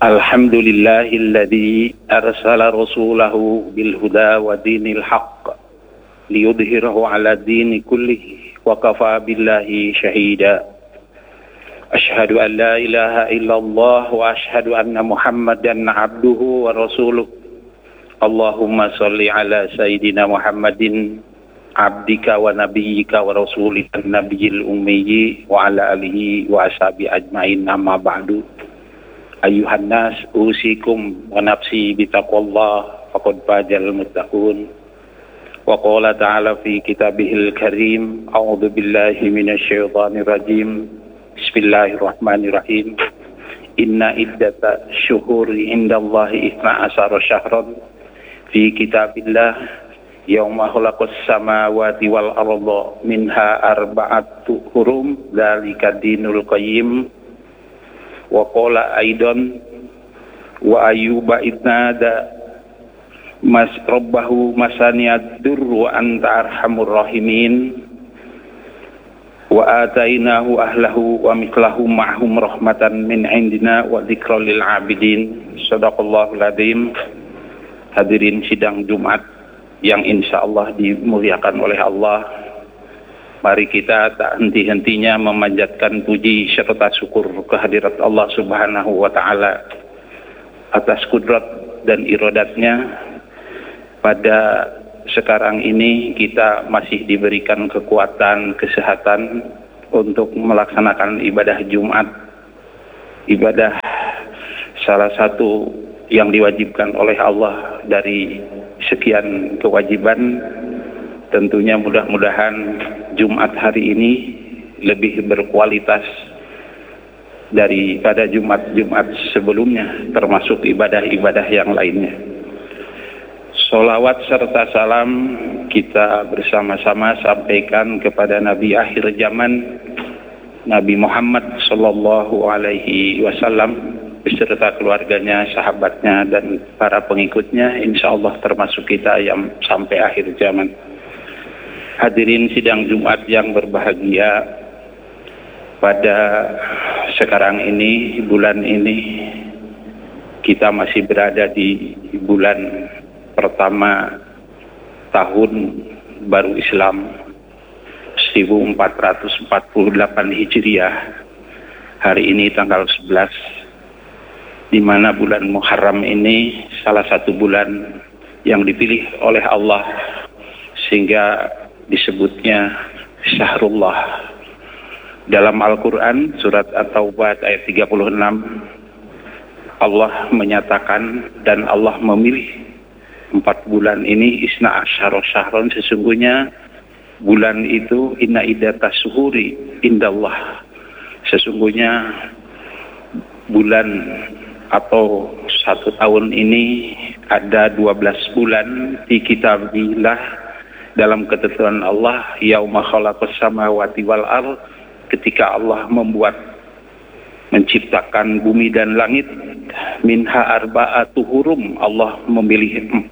Alhamdulillahilladzi arsala rasulahu bil huda wa dinil haqq liyudhhirahu 'ala dini kullihi wa kafa billahi syahida. Asyhadu an la ilaha illallah wa asyhadu anna Muhammadan 'abduhu wa rasuluh. Allahumma shalli 'ala sayyidina Muhammadin 'abdika wa nabiyyika wa rasulika nabiyil ummiyyi wa 'ala alihi wa ashabi ajmain, amma ba'du. Ayuhan nas, usikum wa nafsi bitaqwallah faqad fazal muttaqun. Wa qala ta'ala fi kitabihil karim, a'udzu billahi minasyaitonir rajim. Bismillahirrahmanirrahim. Inna iddata syuhuri indallahi 12 syahran fi kitabillah yauma khalaqas samawati wal arda minha arba'atu hurum dzalika dinul qayyim. Wa qala aidan wa ayyuba idnada mas rabbahu masaniyad durru wa anta arhamur rahimin wa atainahu ahlahu wa mithlahum ma'hum rahmatan min indina wa dzikra lil abidin. Shadaqallahul adzim. Hadirin sidang Jumat yang insyaallah dimuliakan oleh Allah, mari kita tak henti-hentinya memanjatkan puji serta syukur kehadirat Allah Subhanahu wa Ta'ala atas kudrat dan iradatnya. Pada sekarang ini kita masih diberikan kekuatan, kesehatan untuk melaksanakan ibadah Jumat, ibadah salah satu yang diwajibkan oleh Allah dari sekian kewajiban. Tentunya mudah-mudahan Jumat hari ini lebih berkualitas daripada Jumat-Jumat sebelumnya, termasuk ibadah-ibadah yang lainnya. Sholawat serta salam kita bersama-sama sampaikan kepada Nabi akhir zaman, Nabi Muhammad sallallahu alaihi wasallam beserta keluarganya, sahabatnya, dan para pengikutnya, insyaallah termasuk kita yang sampai akhir zaman. Hadirin sidang Jumat yang berbahagia, pada sekarang ini, bulan ini, kita masih berada di bulan pertama tahun baru Islam 1448 Hijriah. Hari ini tanggal 11, di mana bulan Muharram ini salah satu bulan yang dipilih oleh Allah sehingga disebutnya Syahrullah. Dalam Al-Quran surat At-Taubah ayat 36, Allah menyatakan dan Allah memilih 4 bulan ini, isna asyara syahron, sesungguhnya bulan itu inna iddata syuhuri indallah, sesungguhnya bulan atau 1 tahun ini ada 12 bulan di kitabillah, dalam ketentuan Allah, yauma khalaqas samawati wal ardh, ketika Allah menciptakan bumi dan langit, minha arba'atu hurum, Allah memilih 4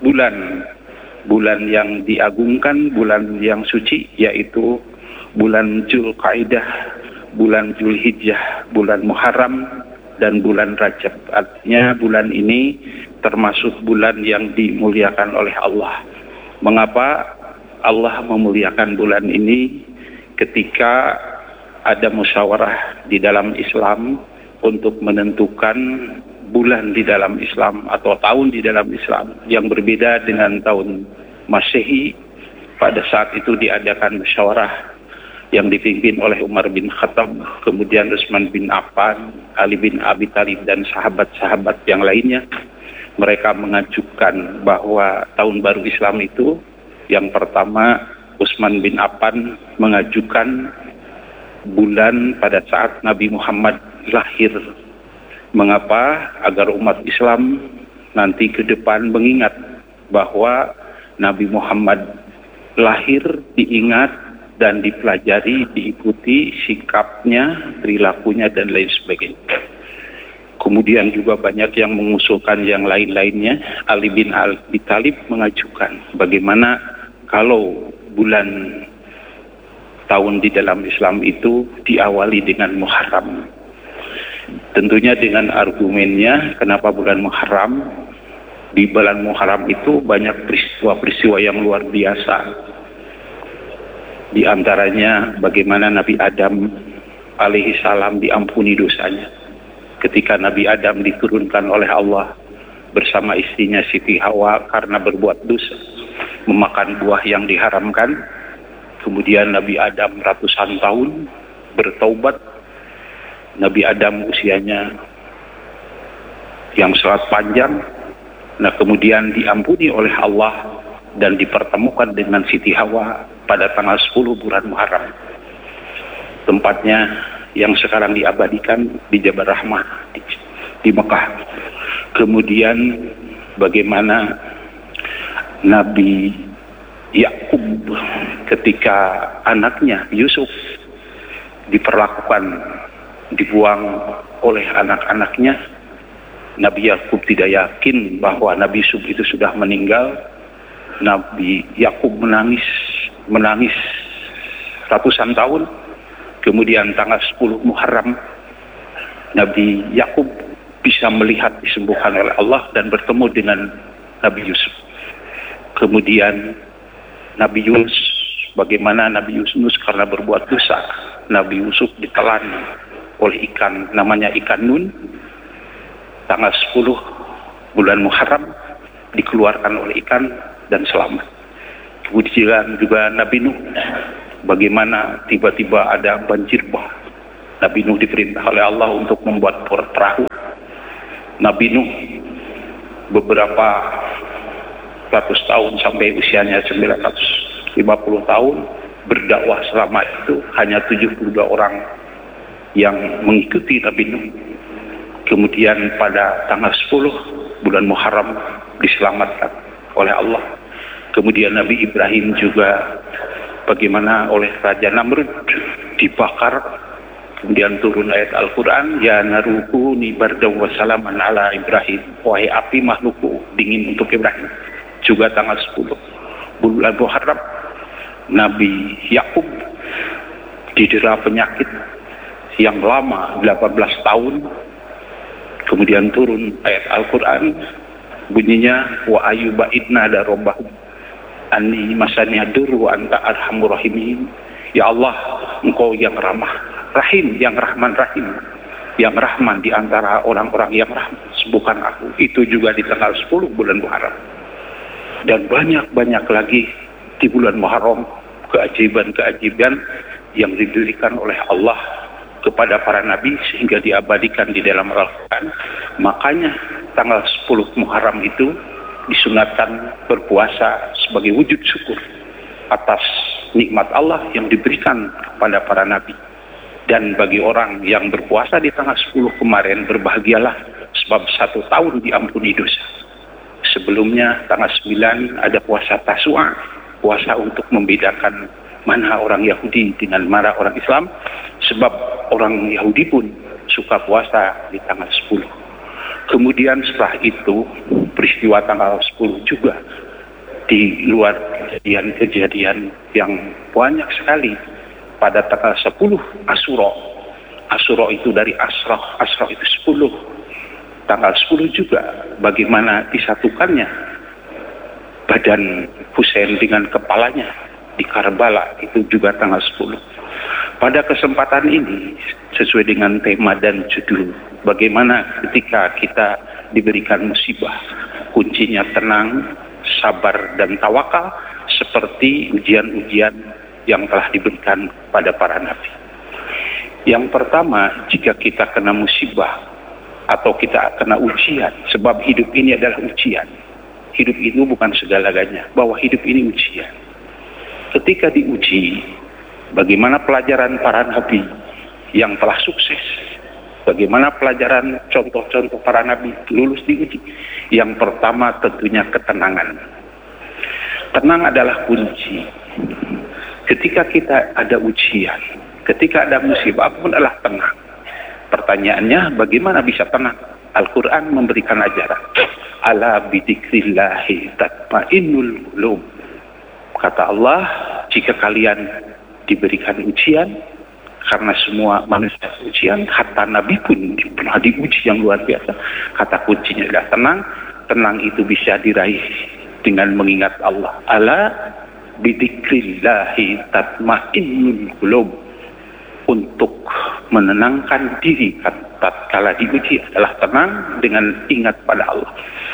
bulan yang diagungkan, bulan yang suci, yaitu bulan Dzulqa'dah, bulan Dzulhijjah, bulan Muharram, dan bulan Rajab. Artinya bulan ini termasuk bulan yang dimuliakan oleh Allah. Mengapa Allah memuliakan bulan ini? Ketika ada musyawarah di dalam Islam untuk menentukan bulan di dalam Islam atau tahun di dalam Islam yang berbeda dengan tahun Masehi, pada saat itu diadakan musyawarah yang dipimpin oleh Umar bin Khattab, kemudian Utsman bin Affan, Ali bin Abi Thalib, dan sahabat-sahabat yang lainnya. Mereka mengajukan bahwa tahun baru Islam itu, yang pertama Utsman bin Affan mengajukan bulan pada saat Nabi Muhammad lahir. Mengapa? Agar umat Islam nanti ke depan mengingat bahwa Nabi Muhammad lahir, diingat dan dipelajari, diikuti sikapnya, perilakunya, dan lain sebagainya. Kemudian juga banyak yang mengusulkan yang lain-lainnya. Ali bin Abi Thalib mengajukan bagaimana kalau bulan tahun di dalam Islam itu diawali dengan Muharram. Tentunya dengan argumennya kenapa bulan Muharram. Di bulan Muharram itu banyak peristiwa-peristiwa yang luar biasa. Di antaranya bagaimana Nabi Adam alaihi salam diampuni dosanya. Ketika Nabi Adam diturunkan oleh Allah bersama istrinya Siti Hawa karena berbuat dosa, memakan buah yang diharamkan. Kemudian Nabi Adam ratusan tahun bertaubat. Nabi Adam usianya yang sangat panjang. Nah, kemudian diampuni oleh Allah dan dipertemukan dengan Siti Hawa pada tanggal 10 bulan Muharram. Tempatnya yang sekarang diabadikan di Jabal Rahmah di Mekah. Kemudian bagaimana Nabi Yakub ketika anaknya Yusuf dibuang oleh anak-anaknya, Nabi Yakub tidak yakin bahwa Nabi Yusuf itu sudah meninggal. Nabi Yakub menangis ratusan tahun. Kemudian tanggal 10 Muharram, Nabi Yakub bisa melihat disembuhkan oleh Allah dan bertemu dengan Nabi Yusuf. Kemudian Nabi Yunus, bagaimana Nabi Yunus karena berbuat dosa, Nabi Yusuf ditelan oleh ikan, namanya ikan nun. Tanggal 10 bulan Muharram dikeluarkan oleh ikan dan selamat. Kemudian juga Nabi Nuh, bagaimana tiba-tiba ada banjir bah. Nabi Nuh diperintah oleh Allah untuk membuat perahu. Nabi Nuh beberapa ratus tahun sampai usianya 950 tahun berdakwah, selama itu hanya 72 orang yang mengikuti Nabi Nuh. Kemudian pada tanggal 10 bulan Muharram diselamatkan oleh Allah. Kemudian Nabi Ibrahim juga bagaimana oleh Raja Namrud dibakar. Kemudian turun ayat Al-Quran, ya narukuni bardaw wa salaman ala Ibrahim. Wahai api makhlukku, dingin untuk Ibrahim. Juga tanggal 10 bulan Muharram Nabi Yakub didera penyakit yang lama 18 tahun. Kemudian turun ayat Al-Quran, bunyinya wa ayyuba idna da robbahu anni masani adurru anta arhamur rahimin. Ya Allah, engkau yang ramah rahim, yang rahman rahim, yang rahman di antara orang-orang yang rahman, sembuhkan aku. Itu juga di tanggal 10 bulan Muharram. Dan banyak-banyak lagi di bulan Muharram keajaiban-keajaiban yang diberikan oleh Allah kepada para nabi sehingga diabadikan di dalam Al-Quran. Makanya tanggal 10 Muharram itu disunatkan berpuasa sebagai wujud syukur atas nikmat Allah yang diberikan kepada para nabi. Dan bagi orang yang berpuasa di tanggal 10 kemarin, berbahagialah sebab 1 tahun diampuni dosa. Sebelumnya tanggal 9 ada puasa Tasu'a, puasa untuk membedakan mana orang Yahudi dengan mana orang Islam, sebab orang Yahudi pun suka puasa di tanggal 10. Kemudian setelah itu peristiwa tanggal 10 juga di luar kejadian-kejadian yang banyak sekali. Pada tanggal 10 Asyura. Asyura itu dari Asrah, Asrah itu 10. Tanggal 10 juga bagaimana disatukannya badan Husain dengan kepalanya di Karbala, itu juga tanggal 10. Pada kesempatan ini sesuai dengan tema dan judul, bagaimana ketika kita diberikan musibah, kuncinya tenang, sabar dan tawakal seperti ujian-ujian yang telah diberikan pada para nabi. Yang pertama, jika kita kena musibah atau kita kena ujian, sebab hidup ini adalah ujian. Hidup itu bukan segala-galanya, bahwa hidup ini ujian. Ketika diuji, bagaimana pelajaran para nabi yang telah sukses, bagaimana pelajaran contoh-contoh para nabi lulus diuji. Yang pertama tentunya ketenangan. Tenang adalah kunci. Ketika kita ada ujian, ketika ada musibah pun adalah tenang. Pertanyaannya, bagaimana bisa tenang? Al-Quran memberikan ajaran. Ala bidzikrillahi tatmainnul qulub. Kata Allah, jika kalian diberikan ujian, Karena semua manusia ujian, hatta Nabi pun pernah diuji yang luar biasa. Kata kuncinya adalah tenang. Tenang itu bisa diraih dengan mengingat Allah. Ala bidzikrillahi tatmainnul qulub. Untuk menenangkan diri tatkala diuji adalah tenang dengan ingat pada Allah.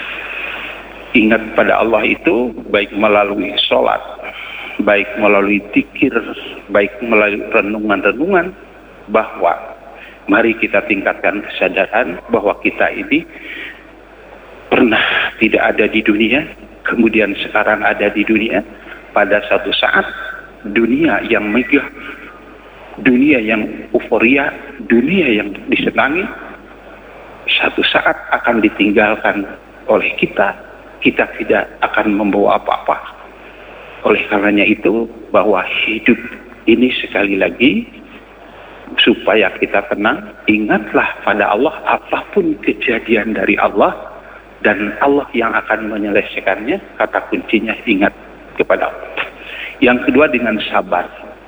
Ingat pada Allah itu baik melalui sholat, baik melalui zikir, baik melalui renungan-renungan, bahwa mari kita tingkatkan kesadaran bahwa kita ini pernah tidak ada di dunia, kemudian sekarang ada di dunia. Pada satu saat dunia yang megah, dunia yang euforia, dunia yang disenangi, satu saat akan ditinggalkan oleh kita. Kita tidak akan membawa apa-apa. Oleh karenanya itu, bahwa hidup ini sekali lagi, supaya kita tenang, ingatlah pada Allah, apapun kejadian dari Allah, dan Allah yang akan menyelesaikannya. Kata kuncinya ingat kepada Allah. Yang kedua dengan sabar.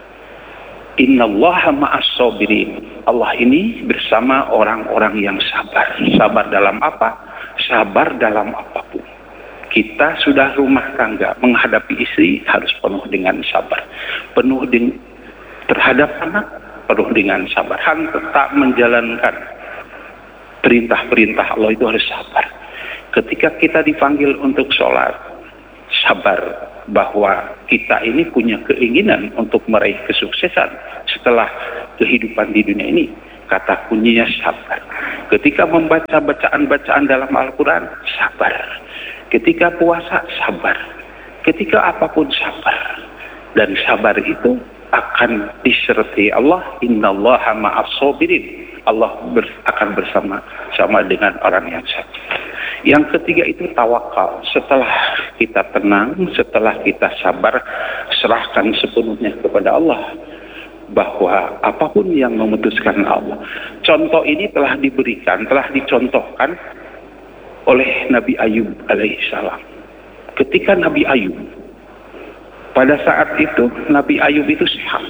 Innallaha ma'as sabirin. Allah ini bersama orang-orang yang sabar. Sabar dalam apa? Sabar dalam apapun. Kita sudah rumah tangga, menghadapi istri harus penuh dengan sabar. Penuh terhadap anak, penuh dengan sabar. Tetap menjalankan perintah-perintah Allah itu harus sabar. Ketika kita dipanggil untuk sholat, sabar bahwa kita ini punya keinginan untuk meraih kesuksesan setelah kehidupan di dunia ini. Kata kuncinya sabar. Ketika membaca bacaan-bacaan dalam Al-Quran, sabar. Ketika puasa, sabar. Ketika apapun, sabar. Dan sabar itu akan disertai Allah. Innallaha ma'as sabirin. Allah akan bersama dengan orang yang sabar. Yang ketiga itu tawakal. Setelah kita tenang, setelah kita sabar, serahkan sepenuhnya kepada Allah. Bahwa apapun yang memutuskan Allah. Contoh ini telah diberikan, telah dicontohkan oleh Nabi Ayub alaihissalam. Ketika Nabi Ayub, pada saat itu Nabi Ayub itu sehat.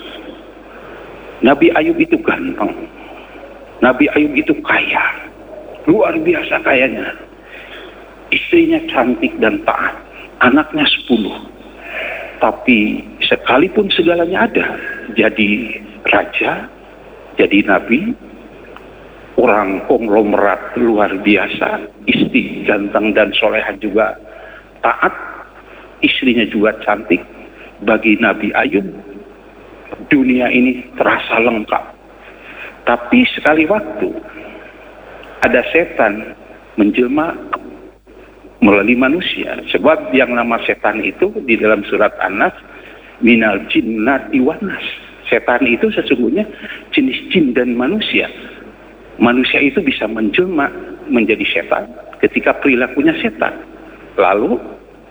Nabi Ayub itu ganteng. Nabi Ayub itu kaya. Luar biasa kayanya. Istrinya cantik dan taat. Anaknya 10. Tapi sekalipun segalanya ada, jadi raja, jadi nabi, orang konglomerat luar biasa, istri ganteng dan soleha juga taat, istrinya juga cantik. Bagi Nabi Ayub, dunia ini terasa lengkap. Tapi sekali waktu ada setan menjelma melalui manusia. Sebab yang nama setan itu di dalam surat An-Nas, minal jinnati wan nas. Setan itu sesungguhnya jenis jin dan manusia. Manusia itu bisa menjelma menjadi setan ketika perilakunya setan. Lalu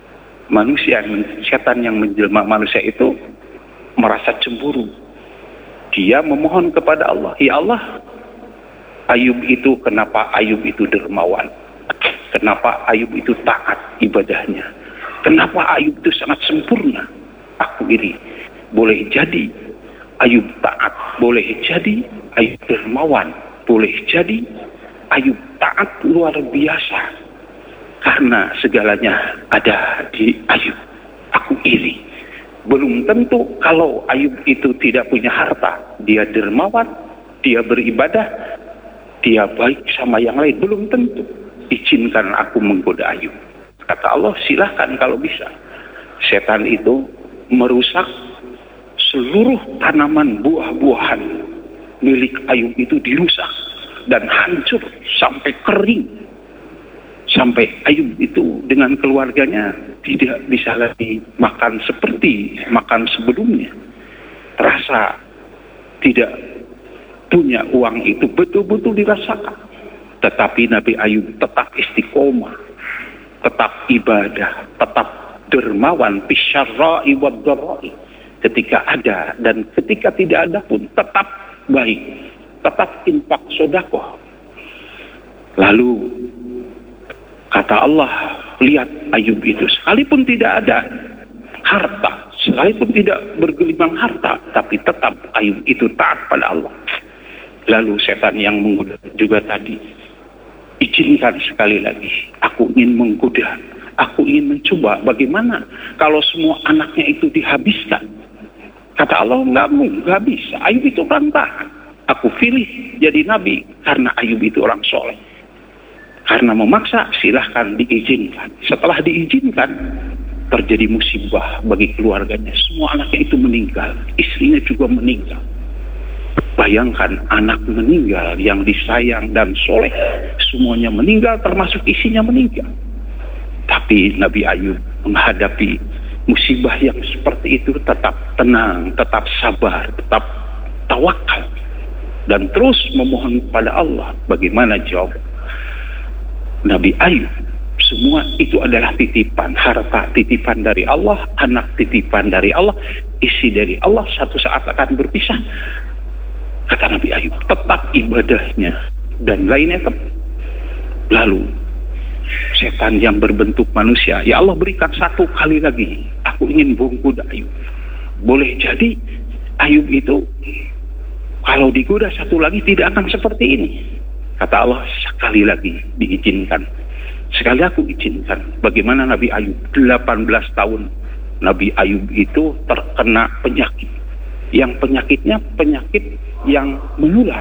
setan yang menjelma manusia itu merasa cemburu. Dia memohon kepada Allah, ya Allah, Ayub itu, kenapa Ayub itu dermawan? Kenapa Ayub itu taat ibadahnya? Kenapa Ayub itu sangat sempurna? Aku iri. Boleh jadi Ayub taat, boleh jadi Ayub dermawan, boleh jadi Ayub taat luar biasa. Karena segalanya ada di Ayub. Aku iri. Belum tentu kalau Ayub itu tidak punya harta, dia dermawan, dia beribadah, dia baik sama yang lain. Belum tentu. Izinkan aku menggoda Ayub. Kata Allah, silahkan kalau bisa. Setan itu merusak seluruh tanaman buah-buahan milik Ayub itu, dirusak dan hancur sampai kering. Sampai Ayub itu dengan keluarganya tidak bisa lagi makan seperti makan sebelumnya. Terasa tidak punya uang itu betul-betul dirasakan. Tetapi Nabi Ayub tetap istiqomah, tetap ibadah, tetap dermawan, bisyarra'i wad-dharra'i. Ketika ada dan ketika tidak ada pun tetap baik, tetap infak sedekah. Lalu kata Allah, lihat Ayub itu sekalipun tidak ada harta, Sekalipun tidak bergelimang harta, tapi tetap Ayub itu taat pada Allah. Lalu setan yang menggoda juga tadi, izinkan sekali lagi, aku ingin menggoda, aku ingin mencoba bagaimana kalau semua anaknya itu dihabiskan. Kata Allah, nggak bisa, Ayub itu orang taat. Aku pilih jadi nabi karena Ayub itu orang soleh. Karena memaksa, silahkan diizinkan. Setelah diizinkan, terjadi musibah bagi keluarganya. Semua anaknya itu meninggal, istrinya juga meninggal. Bayangkan anak meninggal yang disayang dan soleh, semuanya meninggal termasuk isinya meninggal. Tapi Nabi Ayub menghadapi musibah yang seperti itu tetap tenang, tetap sabar, tetap tawakal, dan terus memohon kepada Allah. Bagaimana jawab Nabi Ayub? Semua itu adalah titipan, harta titipan dari Allah, anak titipan dari Allah, isi dari Allah, satu saat akan berpisah. Kata Nabi Ayub, tetap ibadahnya dan lainnya tetap. Lalu setan yang berbentuk manusia, ya Allah berikan satu kali lagi, aku ingin menggoda Ayub. Boleh jadi Ayub itu kalau digoda satu lagi tidak akan seperti ini. Kata Allah, sekali lagi diizinkan. Sekali aku izinkan. Bagaimana Nabi Ayub? 18 tahun Nabi Ayub itu terkena penyakit. Yang penyakitnya penyakit yang menular.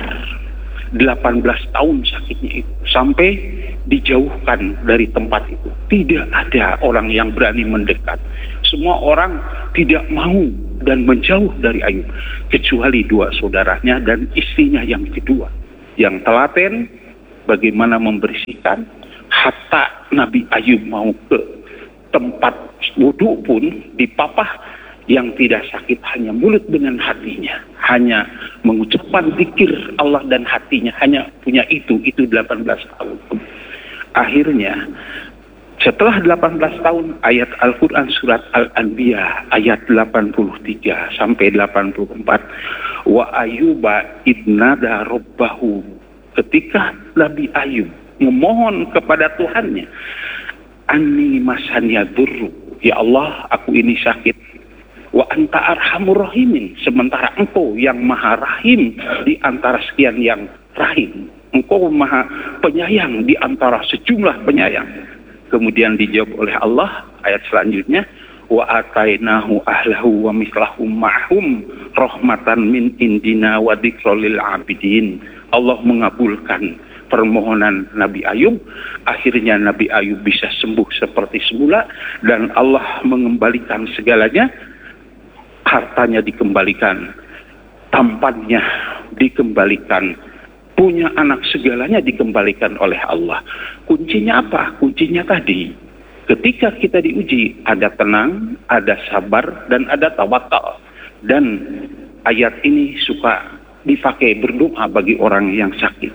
18 tahun sakitnya itu. Sampai dijauhkan dari tempat itu. Tidak ada orang yang berani mendekat. Semua orang tidak mau dan menjauh dari Ayub. Kecuali dua saudaranya dan istrinya yang kedua. Yang telaten bagaimana membersihkan. Hatta Nabi Ayub mau ke tempat wudhu pun dipapah, yang tidak sakit hanya mulut dengan hatinya, hanya mengucapkan zikir Allah dan hatinya, hanya punya itu 18 tahun. Akhirnya setelah 18 tahun, ayat Al-Quran surat Al-Anbiya ayat 83 sampai 84, wa Ayyuba idnada rabbahu, ketika Nabi Ayub memohon kepada Tuhannya, anni masanya durru, ya Allah aku ini sakit, wa anta arhamur rahimin, sementara engkau yang maha rahim di antara sekian yang rahim, engkau maha penyayang di antara sejumlah penyayang. Kemudian dijawab oleh Allah ayat selanjutnya, wa atainahu ahlahu wa mislahum ma'hum rahmatan min indina wa dzikra lil abidin. Allah mengabulkan permohonan Nabi Ayub. Akhirnya Nabi Ayub bisa sembuh seperti semula dan Allah mengembalikan segalanya. Hartanya dikembalikan, tampannya dikembalikan, punya anak segalanya dikembalikan oleh Allah. Kuncinya apa? Kuncinya tadi, ketika kita diuji, ada tenang, ada sabar, dan ada tawakal. Dan ayat ini suka dipakai berdoa bagi orang yang sakit.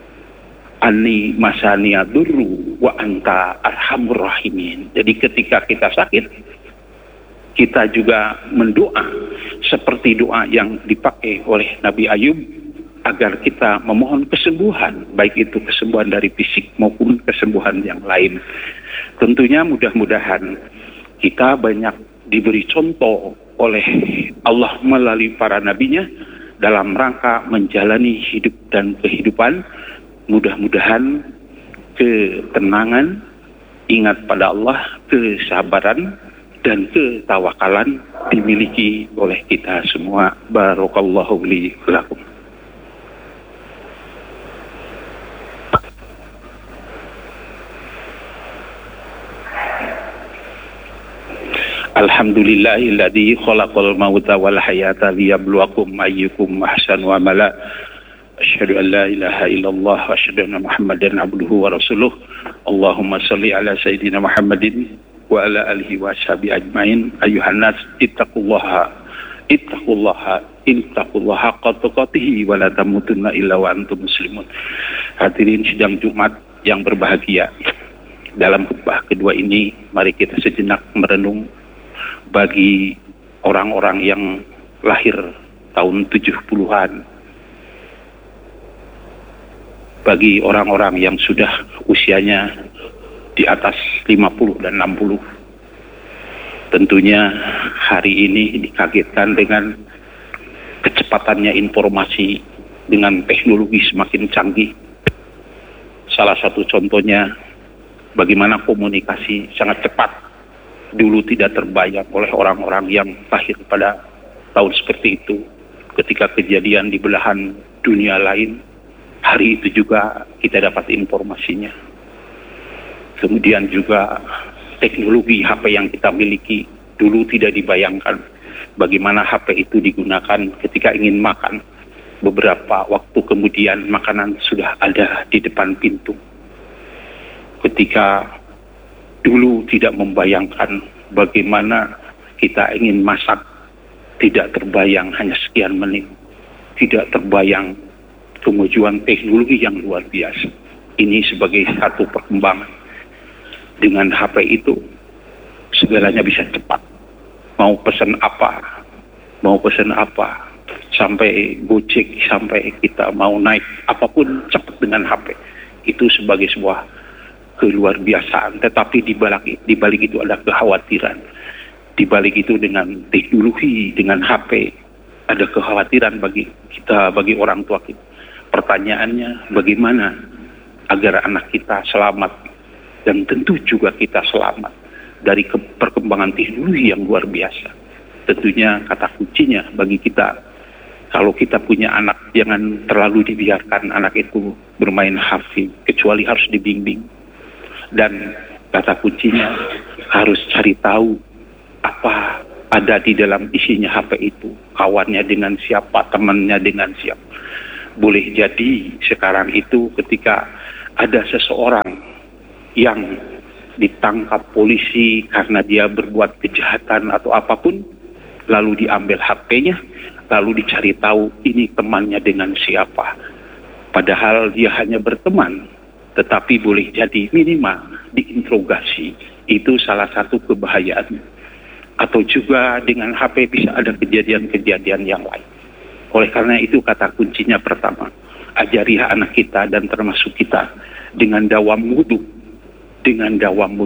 Ani masaniya durru wa anta arhamur rahimin. Jadi ketika kita sakit, kita juga mendoa seperti doa yang dipakai oleh Nabi Ayub, agar kita memohon kesembuhan, baik itu kesembuhan dari fisik maupun kesembuhan yang lain. Tentunya mudah-mudahan kita banyak diberi contoh oleh Allah melalui para nabinya dalam rangka menjalani hidup dan kehidupan. Mudah-mudahan ketenangan, ingat pada Allah, kesabaran, dan ketawakalan dimiliki oleh kita semua. Barakallahu li lakum. Alhamdulillahilladzi khalaqal mauta wal hayata liyabluwakum ayyukum ahsanu amala. Asyhadu an la ilaha illallah wa asyhadu anna Muhammadan abduhu wa rasuluh. Allahumma shalli ala sayyidina Muhammadin wa ala alihi wa sahbihi ajmain. Ayuhan nas ittaqullaha haqqa tuqatih wa la tamutunna illa wa antum muslimun. Hadirin sidang Jumat yang berbahagia, dalam khutbah kedua ini mari kita sejenak merenung bagi orang-orang yang lahir tahun 70-an, bagi orang-orang yang sudah usianya di atas 50 dan 60. Tentunya hari ini dikagetkan dengan kecepatannya informasi dengan teknologi semakin canggih. Salah satu contohnya bagaimana komunikasi sangat cepat. Dulu tidak terbayang oleh orang-orang yang lahir pada tahun seperti itu. Ketika kejadian di belahan dunia lain, hari itu juga kita dapat informasinya. Kemudian juga teknologi HP yang kita miliki, dulu tidak dibayangkan bagaimana HP itu digunakan ketika ingin makan. Beberapa waktu kemudian makanan sudah ada di depan pintu. Ketika dulu tidak membayangkan bagaimana kita ingin masak, tidak terbayang hanya sekian menit. Tidak terbayang kemajuan teknologi yang luar biasa. Ini sebagai satu perkembangan. Dengan HP itu, segalanya bisa cepat. Mau pesan apa, sampai Gojek, sampai kita mau naik, apapun cepat dengan HP. Itu sebagai sebuah keluar biasaan, tetapi di balik itu ada kekhawatiran. Di balik itu dengan teknologi, dengan HP, ada kekhawatiran bagi kita, bagi orang tua kita. Pertanyaannya, bagaimana agar anak kita selamat, dan tentu juga kita selamat dari perkembangan teknologi yang luar biasa. Tentunya kata kuncinya bagi kita, kalau kita punya anak, jangan terlalu dibiarkan anak itu bermain HP, kecuali harus dibimbing. Dan kata kuncinya harus cari tahu apa ada di dalam isinya HP itu, kawannya dengan siapa, temannya dengan siapa. Boleh jadi sekarang itu ketika ada seseorang yang ditangkap polisi karena dia berbuat kejahatan atau apapun, lalu diambil HP-nya, lalu dicari tahu ini temannya dengan siapa. Padahal dia hanya berteman, tetapi boleh jadi minimal diinterogasi. Itu salah satu kebahayaan. Atau juga dengan HP bisa ada kejadian-kejadian yang lain. Oleh karena itu kata kuncinya pertama, ajari anak kita dan termasuk kita dengan dawam wudu. Dengan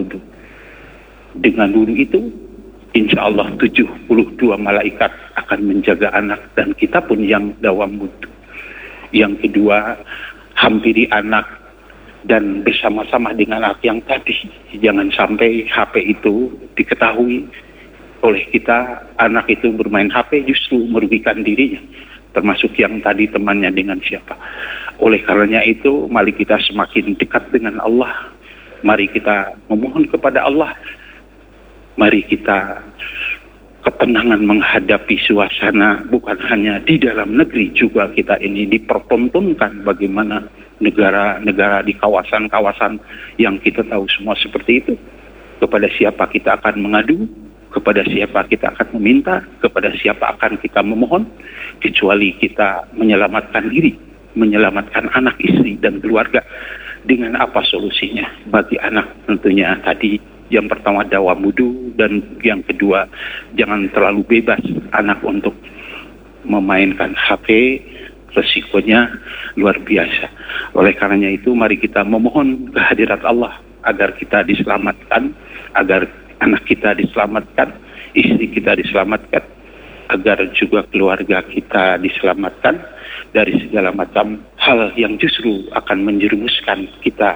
wudu itu, insya Allah 72 malaikat akan menjaga anak dan kita pun yang dawam wudu. Yang kedua, hampiri anak dan bersama-sama dengan anak yang tadi. Jangan sampai HP itu diketahui oleh kita, anak itu bermain HP justru merugikan dirinya. Termasuk yang tadi temannya dengan siapa. Oleh karenanya itu, mari kita semakin dekat dengan Allah. Mari kita memohon kepada Allah. Mari kita ketenangan menghadapi suasana bukan hanya di dalam negeri, juga kita ini dipertontonkan bagaimana negara-negara di kawasan-kawasan yang kita tahu semua seperti itu. Kepada siapa kita akan mengadu, kepada siapa kita akan meminta, kepada siapa akan kita memohon, kecuali kita menyelamatkan diri, menyelamatkan anak, istri, dan keluarga. Dengan apa solusinya? Bagi anak tentunya tadi, yang pertama dawam wudu, dan yang kedua jangan terlalu bebas anak untuk memainkan HP, resikonya luar biasa. Oleh karenanya itu mari kita memohon kehadirat Allah agar kita diselamatkan, agar anak kita diselamatkan, istri kita diselamatkan, agar juga keluarga kita diselamatkan dari segala macam hal yang justru akan menjerumuskan kita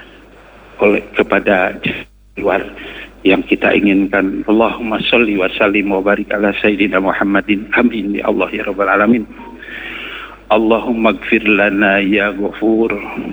kepada luar yang kita inginkan. Allahumma sholli wa sallim wa barik ala sayyidina Muhammadin. Amin ya Allah ya rabbal alamin. Allahumma ighfir lana ya ghafur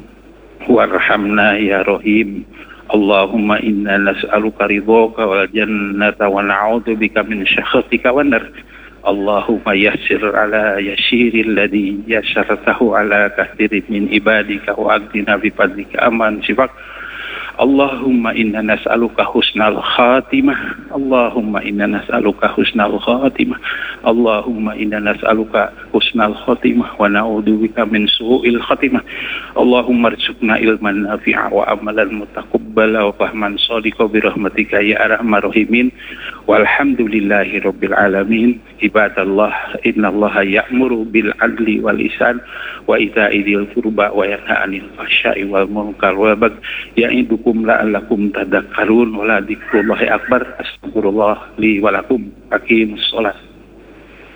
warhamna ya rahim. Allahumma inna nas'aluka ridhaka wal jannata wa na'udzu bika min sakhatika wan nar. Allahumma yassir ala yashiril ladhi yassartahu ala kathirin min ibadika wa aghdina bi fadlika aman sifak. Allahumma inna nas'aluka husnal khatimah. Allahumma inna nas'aluka husnal khatimah. Allahumma inna nas'aluka husnal khotimah wa na'udzubika min su'il khotimah. Allahumma rzuqna ilman nafi'a wa amalan mutaqabbala wa fahman shadiqa bi rahmatika ya arhamar rahimin. Walhamdulillahi rabbil alamin. Ibadallah, innallaha ya'muru bil adli wal ihsan wa ita'i dzil qurba wa yanha 'anil fahsya'i wal munkar wal baghi ya'idukum la'allakum tadhakkarun. Wa la dzikrullahi akbar. Astagfirullah li wa lakum. Aqimus shalah.